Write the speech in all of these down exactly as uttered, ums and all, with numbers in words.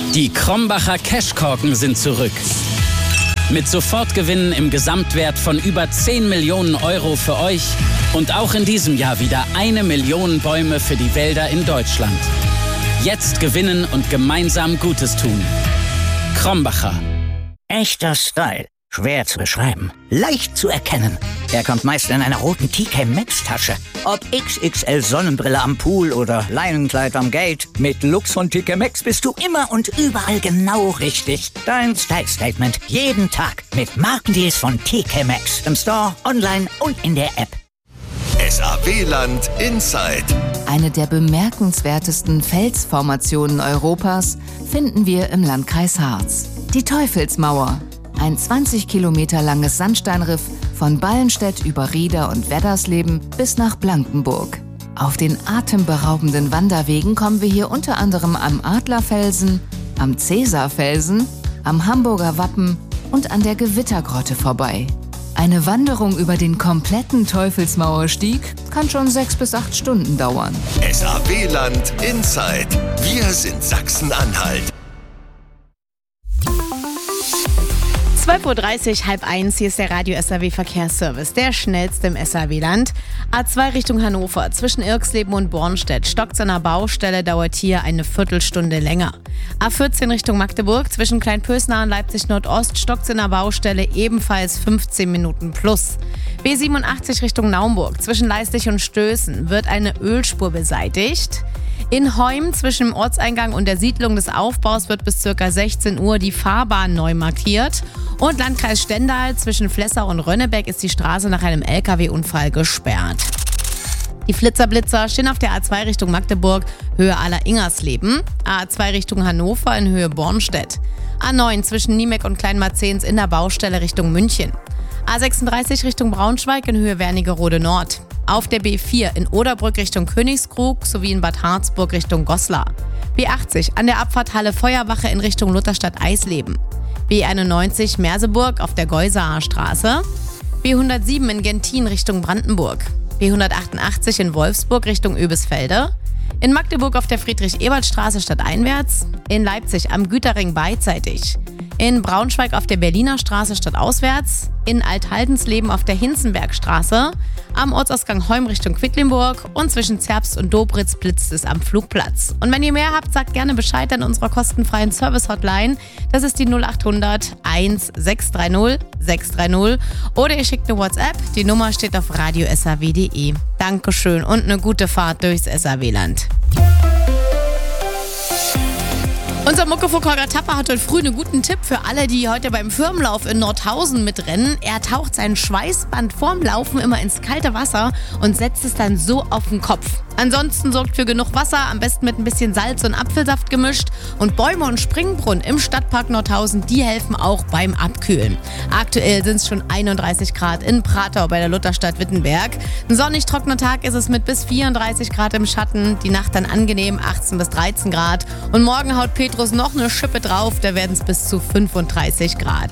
Die Krombacher Cashkorken sind zurück. Mit Sofortgewinnen im Gesamtwert von über zehn Millionen Euro für euch und auch in diesem Jahr wieder eine Million Bäume für die Wälder in Deutschland. Jetzt gewinnen und gemeinsam Gutes tun. Krombacher. Echter Style. Schwer zu beschreiben. Leicht zu erkennen. Er kommt meist in einer roten T K Maxx Tasche. Ob X X L Sonnenbrille am Pool oder Leinenkleid am Gate. Mit Lux von T K Maxx bist du immer und überall genau richtig. Dein Style Statement. Jeden Tag. Mit Markendeals von T K Maxx. Im Store, online und in der App. S A W-Land Inside. Eine der bemerkenswertesten Felsformationen Europas finden wir im Landkreis Harz. Die Teufelsmauer. Ein zwanzig Kilometer langes Sandsteinriff von Ballenstedt über Rieder und Weddersleben bis nach Blankenburg. Auf den atemberaubenden Wanderwegen kommen wir hier unter anderem am Adlerfelsen, am Cäsarfelsen, am Hamburger Wappen und an der Gewittergrotte vorbei. Eine Wanderung über den kompletten Teufelsmauerstieg kann schon sechs bis acht Stunden dauern. S A W-Land Inside. Wir sind Sachsen-Anhalt. zwölf Uhr dreißig, halb eins, hier ist der Radio S A W Verkehrsservice, der schnellste im S A W-Land. A zwei Richtung Hannover, zwischen Irxleben und Bornstedt, stockt's an der Baustelle, dauert hier eine Viertelstunde länger. A vierzehn Richtung Magdeburg, zwischen Kleinpösnar und Leipzig Nordost, stockt's an der Baustelle, ebenfalls fünfzehn Minuten plus. B siebenundachtzig Richtung Naumburg, zwischen Leistig und Stößen, wird eine Ölspur beseitigt. In Heum zwischen dem Ortseingang und der Siedlung des Aufbaus wird bis ca. sechzehn Uhr die Fahrbahn neu markiert. Und Landkreis Stendal zwischen Flessau und Rönnebeck ist die Straße nach einem L K W-Unfall gesperrt. Die Flitzerblitzer stehen auf der A zwei Richtung Magdeburg, Höhe Aller-Ingersleben. A zwei Richtung Hannover in Höhe Bornstedt. A neun zwischen Niemeck und Kleinmarzehns in der Baustelle Richtung München. A sechsunddreißig Richtung Braunschweig in Höhe Wernigerode Nord. Auf der B vier in Oderbrück Richtung Königskrug sowie in Bad Harzburg Richtung Goslar. B achtzig an der Abfahrt Halle Feuerwache in Richtung Lutherstadt-Eisleben. B einundneunzig Merseburg auf der Geusaaer Straße. B hundertsieben in Gentin Richtung Brandenburg. B hundertachtundachtzig in Wolfsburg Richtung Oebisfelde. In Magdeburg auf der Friedrich-Ebert-Straße stadteinwärts. In Leipzig am Güterring beidseitig. In Braunschweig auf der Berliner Straße stadtauswärts. In Althaldенsleben auf der Hinzenbergstraße. Am Ortsausgang Heum Richtung Quedlinburg. Und zwischen Zerbst und Dobritz blitzt es am Flugplatz. Und wenn ihr mehr habt, sagt gerne Bescheid an unserer kostenfreien Service-Hotline. Das ist die null achthundert eins sechs drei null sechs drei null. Oder ihr schickt eine WhatsApp. Die Nummer steht auf radio s a w punkt d e. Dankeschön und eine gute Fahrt durchs S A W-Land. Unser Muckefuck Holger Tapper hat heute früh einen guten Tipp für alle, die heute beim Firmenlauf in Nordhausen mitrennen. Er taucht sein Schweißband vorm Laufen immer ins kalte Wasser und setzt es dann so auf den Kopf. Ansonsten sorgt für genug Wasser, am besten mit ein bisschen Salz und Apfelsaft gemischt. Und Bäume und Springbrunnen im Stadtpark Nordhausen, die helfen auch beim Abkühlen. Aktuell sind es schon einunddreißig Grad in Pratau bei der Lutherstadt Wittenberg. Ein sonnig trockener Tag ist es mit bis vierunddreißig Grad im Schatten. Die Nacht dann angenehm achtzehn bis dreizehn Grad. Und morgen haut Petrus noch eine Schippe drauf, da werden es bis zu fünfunddreißig Grad.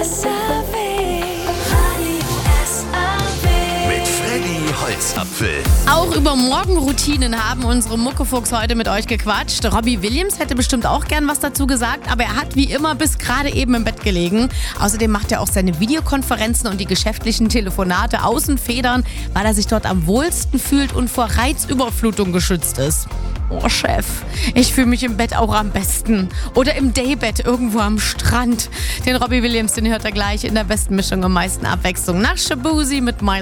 Holzapfel. Auch über Morgenroutinen haben unsere Muckefuchs heute mit euch gequatscht. Robbie Williams hätte bestimmt auch gern was dazu gesagt, aber er hat wie immer bis gerade eben im Bett gelegen. Außerdem macht er auch seine Videokonferenzen und die geschäftlichen Telefonate außen federn, weil er sich dort am wohlsten fühlt und vor Reizüberflutung geschützt ist. Oh Chef, ich fühle mich im Bett auch am besten. Oder im Daybett irgendwo am Strand. Den Robbie Williams, den hört er gleich in der besten Mischung am meisten Abwechslung. Nach Shabuzi mit My